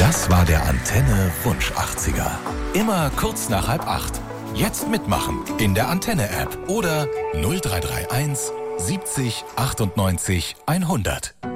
Das war der Antenne Wunsch 80er. Immer kurz nach 7:30. Jetzt mitmachen in der Antenne-App oder 0331 70 98 100.